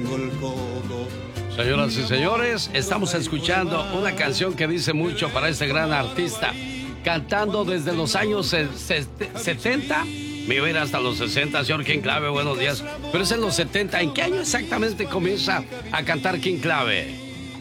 Señoras y señores, estamos escuchando una canción que dice mucho para este gran artista, cantando desde los años 70, me iba a ir hasta los 60, señor King Clave, buenos días, pero es en los 70. ¿En qué año exactamente comienza a cantar King Clave?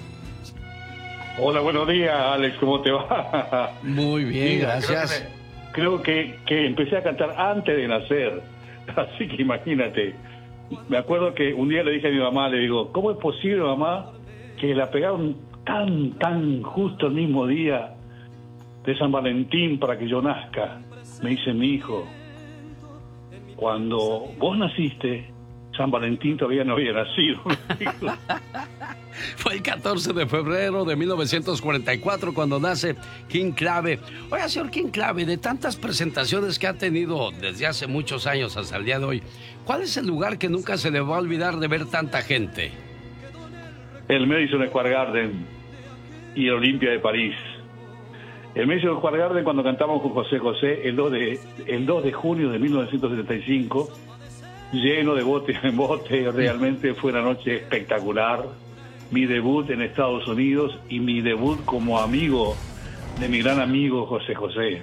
Hola, buenos días, Alex, ¿cómo te va? Muy bien, gracias. Creo que empecé a cantar antes de nacer, así que imagínate. Me acuerdo que un día le dije a mi mamá, le digo, ¿cómo es posible, mamá, que la pegaron tan justo el mismo día de San Valentín para que yo nazca? Me dice, mi hijo, cuando vos naciste, San Valentín todavía no había nacido. Fue el 14 de febrero de 1944 cuando nace King Clave. Oiga, señor King Clave, de tantas presentaciones que ha tenido desde hace muchos años hasta el día de hoy, ¿cuál es el lugar que nunca se le va a olvidar de ver tanta gente? El Madison Square Garden y el Olimpia de París. El Madison Square Garden, cuando cantamos con José José el 2 de junio de 1975, lleno de bote en bote, realmente fue una noche espectacular. Mi debut en Estados Unidos y mi debut como amigo de mi gran amigo José José.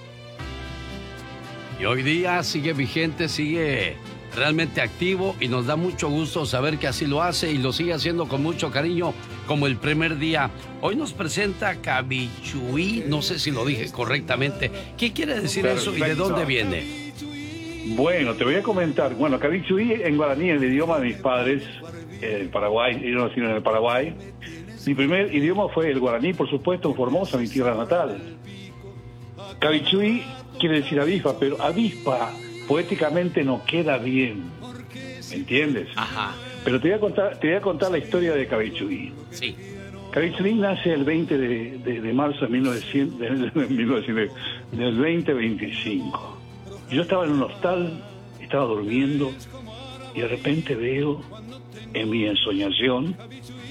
Y hoy día sigue vigente, sigue realmente activo y nos da mucho gusto saber que así lo hace y lo sigue haciendo con mucho cariño como el primer día. Hoy nos presenta Cabichuí, no sé si lo dije correctamente. ¿Qué quiere decir Perfecto. eso y de dónde viene? Bueno, te voy a comentar. Bueno, Cabichuí en guaraní, el idioma de mis padres, el Paraguay, ellos nacieron en el Paraguay. Mi primer idioma fue el guaraní, por supuesto, en Formosa, mi tierra natal. Cabichuí quiere decir avispa, pero avispa poéticamente no queda bien, ¿me entiendes? Ajá. Pero te voy a contar la historia de Cabichuí. Sí. Cabichuí nace el 20 de marzo de 1900, del 2025. Yo estaba en un hostal, estaba durmiendo y de repente veo en mi ensoñación